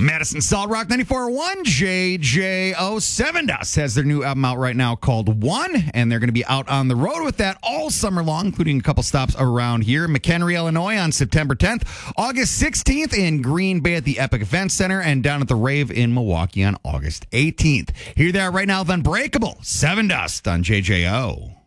Madison Solid Rock 94.1, JJO 7 Dust has their new album out right now called One, and they're going to be out on the road with that all summer long, including a couple stops around here. McHenry, Illinois on September 10th, August 16th in Green Bay at the Epic Event Center, and down at the Rave in Milwaukee on August 18th. Here they are right now with Unbreakable, 7 Dust on JJO.